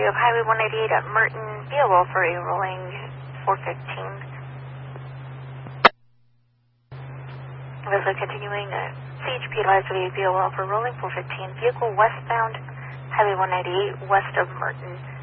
of Highway 188 at Merton, VOL for a rolling 415. Vessel continuing CHP lies with a VOL for rolling 415. Vehicle westbound, Highway 198 west of Merton.